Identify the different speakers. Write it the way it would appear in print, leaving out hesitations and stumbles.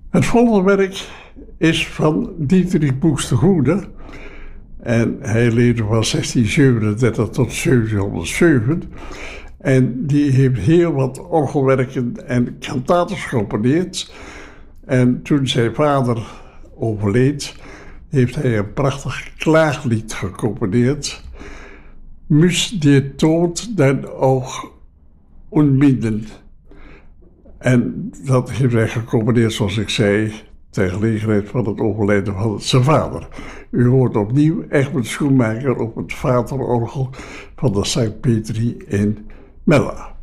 Speaker 1: Het volgende werk is van Dietrich Buxtehude en hij leefde van 1637 tot 1707 en die heeft heel wat orgelwerken en cantaten gecomponeerd. En toen zijn vader overleed, heeft hij een prachtig klaaglied gecomponeerd. Muss dir Tod dein Auge unbinden. En dat heeft hij gecomponeerd, zoals ik zei, ter gelegenheid van het overlijden van zijn vader. U hoort opnieuw Egmond Schoenmaker op het vaderorgel van de St. Petri in Mella.